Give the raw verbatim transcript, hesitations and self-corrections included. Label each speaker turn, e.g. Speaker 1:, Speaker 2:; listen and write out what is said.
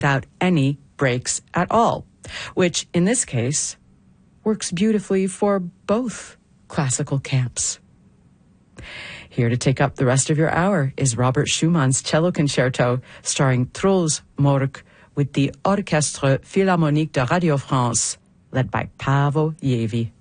Speaker 1: without any breaks at all, which in this case works beautifully for both classical camps. Here to take up the rest of your hour is Robert Schumann's Cello Concerto, starring Truls Mork, with the Orchestre Philharmonique de Radio France, led by Paavo Järvi.